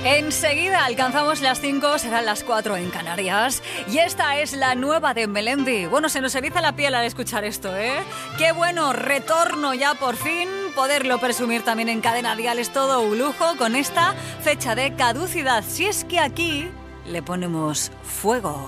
Enseguida alcanzamos las 5, serán las 4 en Canarias. Y esta es la nueva de Melendi. Bueno, se nos eriza la piel al escuchar esto, ¿eh? Qué bueno, retorno ya por fin. Poderlo presumir también en Cadena Dial es todo un lujo con esta fecha de caducidad. Si es que aquí le ponemos fuego.